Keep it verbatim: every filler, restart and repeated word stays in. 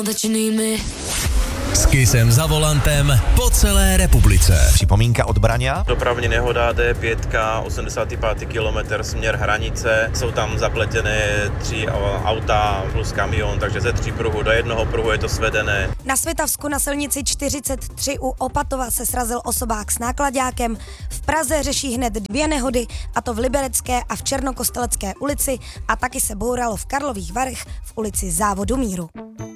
S Kissem za volantem po celé republice. Připomínka od Braňa. Dopravní nehoda D pět, osmdesátý pátý kilometr, směr hranice. Jsou tam zapletené tři auta plus kamion, takže ze tří pruhů do jednoho pruhu je to svedené. Na Svitavsku na silnici čtyřicet tři u Opatova se srazil osobák s náklaďákem. V Praze řeší hned dvě nehody, a to v Liberecké a v Černokostelecké ulici, a taky se bouralo v Karlových Varech v ulici Závodu míru.